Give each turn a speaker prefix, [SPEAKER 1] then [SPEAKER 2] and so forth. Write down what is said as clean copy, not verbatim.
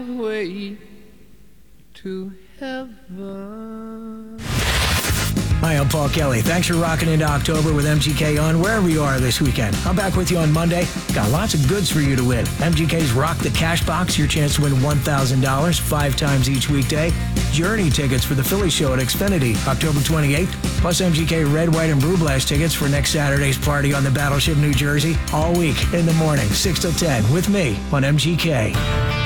[SPEAKER 1] way to heaven.
[SPEAKER 2] Hi, I'm Paul Kelly. Thanks for rocking into October with MGK on wherever you are this weekend. I'm back with you on Monday. Got lots of goods for you to win. MGK's Rock the Cash Box, your chance to win $1,000 5 times each weekday. Journey tickets for the Philly show at Xfinity, October 28th. Plus MGK Red, White, and Blue Blast tickets for next Saturday's party on the Battleship, New Jersey. All week in the morning, 6 till 10 with me on MGK.